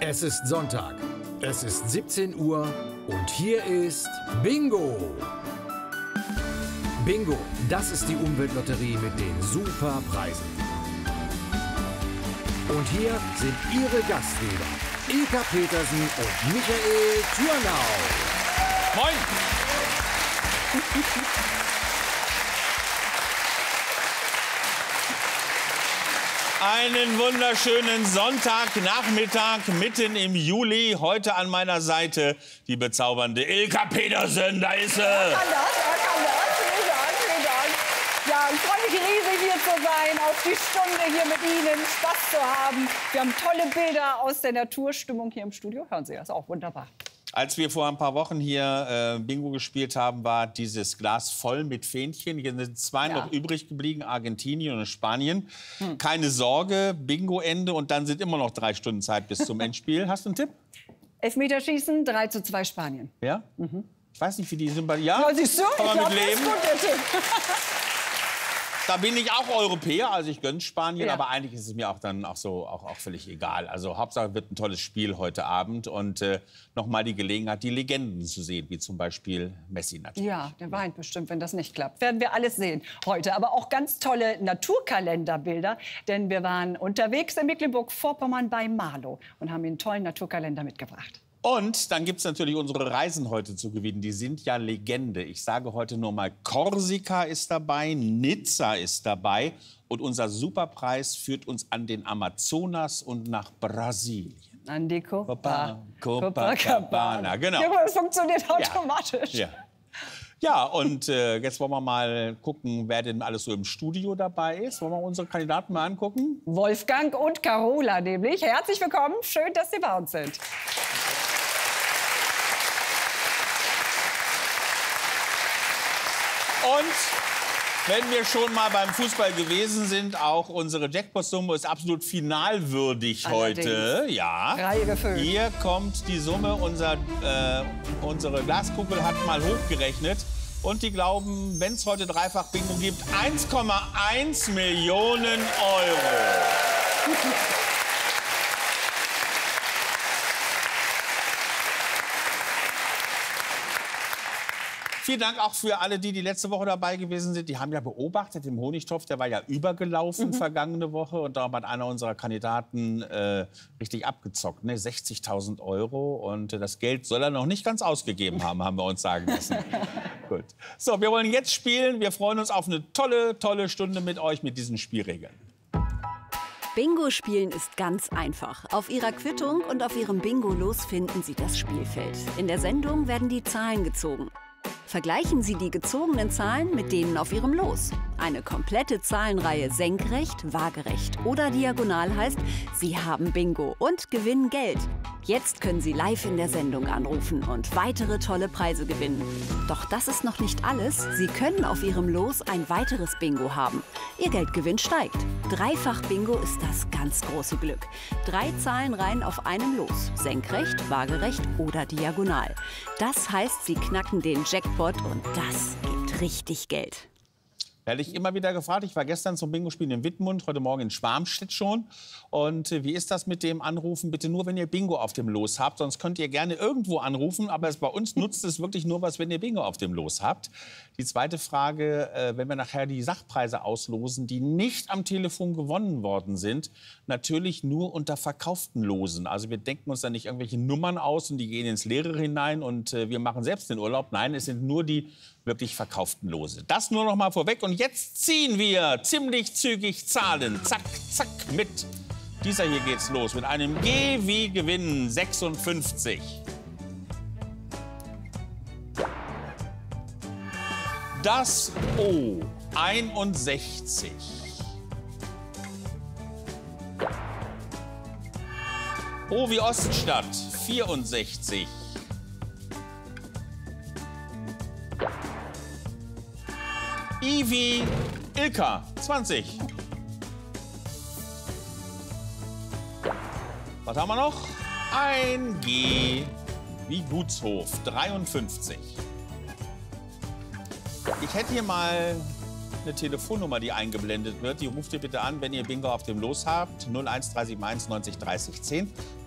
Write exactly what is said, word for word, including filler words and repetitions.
Es ist Sonntag, es ist siebzehn Uhr und hier ist Bingo. Bingo, das ist die Umweltlotterie mit den super Preisen. Und hier sind Ihre Gastgeber, Ilka Petersen und Michael Thürnau. Moin! Einen wunderschönen Sonntagnachmittag mitten im Juli. Heute an meiner Seite die bezaubernde Ilka Petersen. Da ist sie. Er kann das, er kann das. Vielen Dank, vielen Dank. Ja, ich freue mich riesig, hier zu sein, auf die Stunde hier mit Ihnen, Spaß zu haben. Wir haben tolle Bilder aus der Naturstimmung hier im Studio. Hören Sie, das ist auch wunderbar. Als wir vor ein paar Wochen hier äh, Bingo gespielt haben, war dieses Glas voll mit Fähnchen. Hier sind zwei Ja. noch übrig geblieben, Argentinien und Spanien. Hm. Keine Sorge, Bingo-Ende und dann sind immer noch drei Stunden Zeit bis zum Endspiel. Hast du einen Tipp? Elfmeterschießen, drei zu zwei Spanien. Ja? Mhm. Ich weiß nicht, wie die sind bei dir. Ja, Ja, siehst du? kann man Ich glaub, mit das ist leben. gut, der Tipp. Da bin ich auch Europäer, also ich gönne Spanien, Ja. aber eigentlich ist es mir auch dann auch so auch, auch völlig egal. Also Hauptsache wird ein tolles Spiel heute Abend und äh, noch mal die Gelegenheit, die Legenden zu sehen, wie zum Beispiel Messi natürlich. Ja, der weint bestimmt, wenn das nicht klappt. Werden wir alles sehen heute. Aber auch ganz tolle Naturkalenderbilder. Denn wir waren unterwegs in Mecklenburg-Vorpommern bei Marlow und haben Ihnen einen tollen Naturkalender mitgebracht. Und dann gibt es natürlich unsere Reisen heute zu gewinnen. Die sind ja Legende. Ich sage heute nur mal, Korsika ist dabei, Nizza ist dabei. Und unser Superpreis führt uns an den Amazonas und nach Brasilien. An die Copa, Copacabana, genau. Ja, das funktioniert automatisch. Ja. Ja, und äh, jetzt wollen wir mal gucken, wer denn alles so im Studio dabei ist. Wollen wir unsere Kandidaten mal angucken? Wolfgang und Carola nämlich. Herzlich willkommen. Schön, dass Sie bei uns sind. Und wenn wir schon mal beim Fußball gewesen sind, auch unsere Jackpot-Summe ist absolut finalwürdig Allerdings. heute. Ja. Reihe gefüllt. Hier kommt die Summe. Unser, äh, unsere Glaskugel hat mal hochgerechnet. Und die glauben, wenn es heute dreifach Bingo gibt, eins Komma eins Millionen Euro. Vielen Dank auch für alle, die die letzte Woche dabei gewesen sind. Die haben ja beobachtet, im Honigtopf, der war ja übergelaufen mhm. vergangene Woche. Und darum hat einer unserer Kandidaten äh, richtig abgezockt, ne? sechzigtausend Euro. Und äh, das Geld soll er noch nicht ganz ausgegeben haben, haben wir uns sagen lassen. Gut. So, wir wollen jetzt spielen. Wir freuen uns auf eine tolle, tolle Stunde mit euch mit diesen Spielregeln. Bingo spielen ist ganz einfach. Auf Ihrer Quittung und auf Ihrem Bingo-Los finden Sie das Spielfeld. In der Sendung werden die Zahlen gezogen. Vergleichen Sie die gezogenen Zahlen mit denen auf Ihrem Los. Eine komplette Zahlenreihe senkrecht, waagerecht oder diagonal heißt, Sie haben Bingo und gewinnen Geld. Jetzt können Sie live in der Sendung anrufen und weitere tolle Preise gewinnen. Doch das ist noch nicht alles. Sie können auf Ihrem Los ein weiteres Bingo haben. Ihr Geldgewinn steigt. Dreifach Bingo ist das ganz große Glück. Drei Zahlenreihen auf einem Los. Senkrecht, waagerecht oder diagonal. Das heißt, Sie knacken den Jackpot und das gibt richtig Geld. Werde ich immer wieder gefragt. Ich war gestern zum Bingo-Spielen in Wittmund, heute Morgen in Schwarmstedt schon. Und äh, wie ist das mit dem Anrufen? Bitte nur, wenn ihr Bingo auf dem Los habt. Sonst könnt ihr gerne irgendwo anrufen. Aber es, bei uns nutzt es wirklich nur was, wenn ihr Bingo auf dem Los habt. Die zweite Frage, äh, wenn wir nachher die Sachpreise auslosen, die nicht am Telefon gewonnen worden sind, natürlich nur unter verkauften Losen. Also wir denken uns da nicht irgendwelche Nummern aus und die gehen ins Leere hinein und äh, wir machen selbst den Urlaub. Nein, es sind nur die wirklich verkauften Lose. Das nur noch mal vorweg. Und jetzt ziehen wir ziemlich zügig Zahlen. Zack, zack, mit. Dieser hier geht's los. Mit einem G wie Gewinn sechsundfünfzig. Das O einundsechzig. O wie Oststadt vierundsechzig. I wie Ilka, zwanzig. Was haben wir noch? Ein G wie Gutshof, dreiundfünfzig. Ich hätte hier mal eine Telefonnummer, die eingeblendet wird. Die ruft ihr bitte an, wenn ihr Bingo auf dem Los habt. null eins drei sieben eins neunzig dreißig zehn.